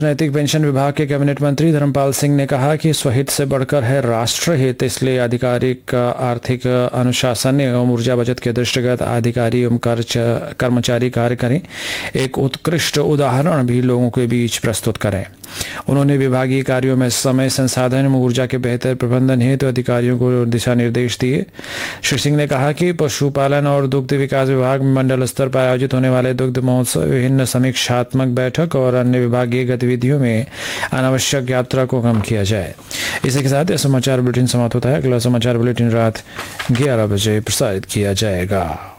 नैतिक पेंशन विभाग के कैबिनेट मंत्री धर्मपाल सिंह ने कहा कि स्वहित से बढ़कर है राष्ट्रहित, इसलिए आधिकारिक आर्थिक अनुशासन एवं ऊर्जा बचत के दृष्टिगत अधिकारी एवं कर्मचारी कार्य करें, एक उत्कृष्ट उदाहरण भी लोगों के बीच प्रस्तुत करें। उन्होंने विभागीय कार्यों में समय, संसाधन एवं ऊर्जा के बेहतर प्रबंधन हेतु अधिकारियों को दिशा निर्देश दिए। श्री सिंह ने कहा कि पशुपालन और दुग्ध विकास विभाग में मंडल स्तर पर आयोजित होने वाले दुग्ध महोत्सव, विभिन्न समीक्षात्मक बैठक और अन्य विभागीय गतिविधियों में अनावश्यक यात्रा को कम किया जाए। इसी के साथ यह समाचार बुलेटिन समाप्त होता है। अगला समाचार बुलेटिन रात 11 बजे प्रसारित किया जाएगा।